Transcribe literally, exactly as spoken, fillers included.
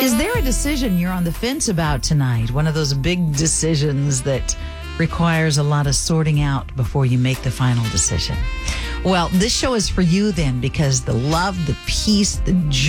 Is there a decision you're on the fence about tonight? One of those big decisions that requires a lot of sorting out before you make the final decision. Well, this show is for you then, because the love, the peace, the joy,